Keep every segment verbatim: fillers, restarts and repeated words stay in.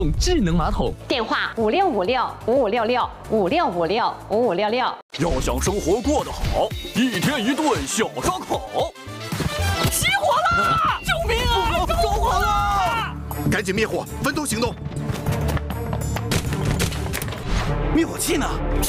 智能马桶， 电话五六五六五五六六五六五六五五六六。 要想生活过得好，一天一顿小烧烤。 起火了！救命啊！着火了！ 赶紧灭火，分头行动。 灭火器呢？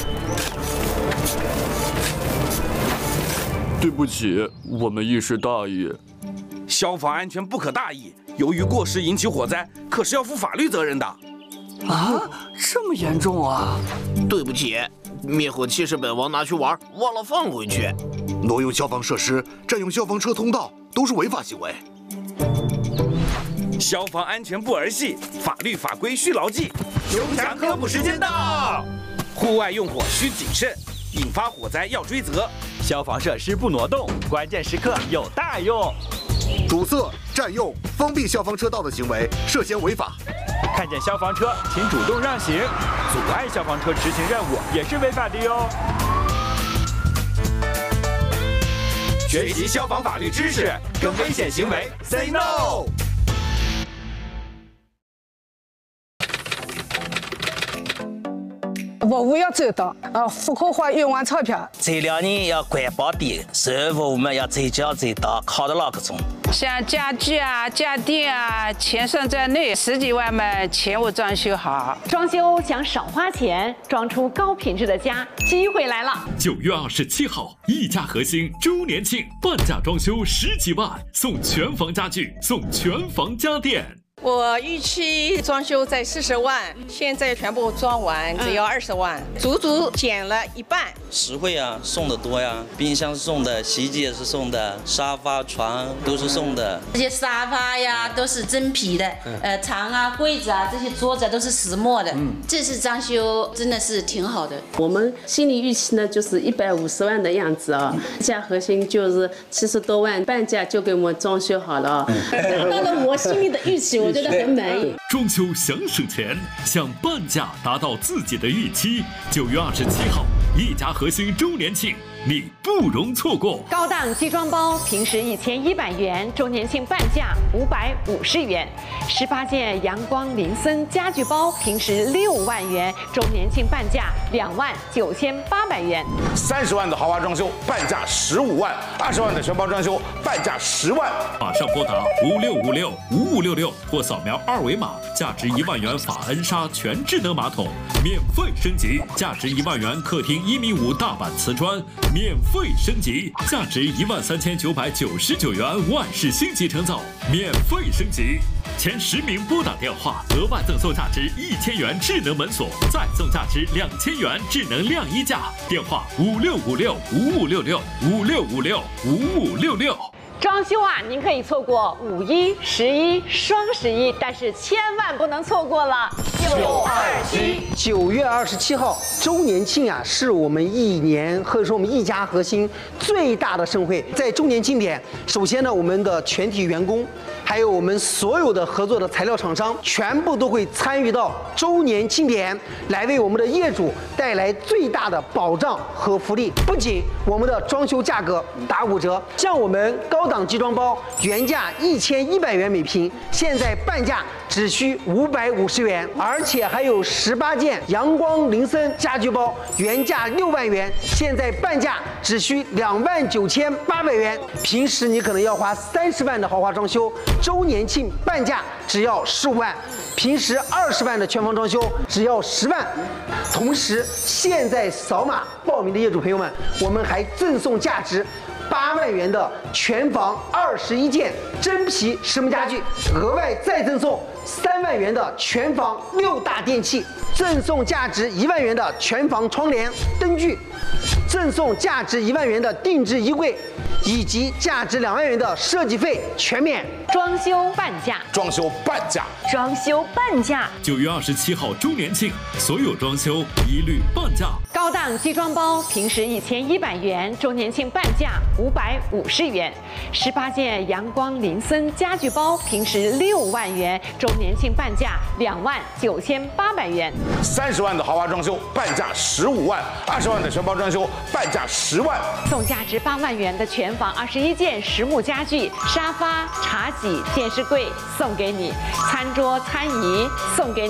对不起，我们一时大意。 消防安全不可大意，由于过失引起火灾，可是要负法律责任的。 啊，这么严重啊！ 对不起，灭火器是本王拿去玩，忘了放回去。 挪用消防设施、占用消防车通道都是违法行为。 消防安全不儿戏，法律法规需牢记。熊强科普时间到，户外用火需谨慎，引发火灾要追责。 消防设施不挪动，关键时刻有大用。 堵塞、占用、封闭消防车道的行为涉嫌违法。 看见消防车，请主动让行。阻碍消防车执行任务也是违法的哟。 学习消防法律知识，跟危险行为 say no。 服务要周到，呃，付款花冤枉钞票。 这两年要关保点，售后服务嘛要最叫最到，考得老个种。 像家具啊、家电啊，钱算在内，十几万嘛，全部装修好。 装修想少花钱，装出高品质的家，机会来了！ 九月二十七号，一家核心周年庆，半价装修十几万，送全房家具，送全房家电。 我预期装修在四十万，现在全部装完只要二十万，足足减了一半。 实惠啊，送的多呀，冰箱是送的，洗衣机也是送的，沙发、床都是送的。 这些沙发呀都是真皮的，呃，床啊、柜子啊，这些桌子都是石墨的。嗯，这次装修真的是挺好的。 我们心理预期呢就是一百五十万的样子啊，一家核心就是七十多万，半价就给我们装修好了啊，达到了我心里的预期，我觉得很满意。 装修想省钱，想半价达到自己的预期。九月二十七号，一家核心周年庆，你不容错过。 高档机装包平时一千一百元，周年庆半价五百五十元。十八件阳光林森家具包平时六万元，周年庆半价两万九千八百元。 三十万的豪华装修半价十五万，二十万的全包装修半价十万。 马上拨打五六五六五五六六或扫描二维码，价值一万元法恩莎全智能马桶免费升级，价值一万元客厅一米五大板瓷砖免费升级，价值一万三千九百九十九元万事兴集成走免费升级。前十名拨打电话，额外赠送价值一千元智能门锁，再送价值两千元智能晾衣架。电话五六五六五五六六五六五六五五六六。 装修啊，您可以错过五一、十一、双十一，但是千万不能错过了九二七。 九月二十七号周年庆啊，是我们一年或者说我们一家核心最大的盛会。在周年庆典，首先呢，我们的全体员工，还有我们所有的合作的材料厂商，全部都会参与到周年庆典，来为我们的业主带来最大的保障和福利。不仅我们的装修价格打五折，像我们高档集装包原价一千一百元每平，现在半价只需五百五十元，而且还有十八件阳光林森家居包，原价六万元，现在半价只需两万九千八百元。平时你可能要花三十万的豪华装修，周年庆半价只要十五万，平时二十万的全房装修只要十万。同时，现在扫码报名的业主朋友们，我们还赠送价值八万元的全房二十一件真皮实木家具，额外再赠送三万元的全房六大电器，赠送价值一万元的全房窗帘、灯具，赠送价值一万元的定制衣柜，以及价值两万元的设计费全免。 装修半价， 装修半价， 装修半价。 九月二十七号周年庆，所有装修一律半价。 高档机装包平时一千一百元，周年庆半价五百五十元。十八件阳光林森家具包平时六万元，周年庆半价两万九千八百元。 三十万的豪华装修半价十五万，二十万的全包装修半价十万。 送价值八万元的全房二十一件实木家具，沙发、茶几、电视柜送给你，餐桌、餐椅送给你。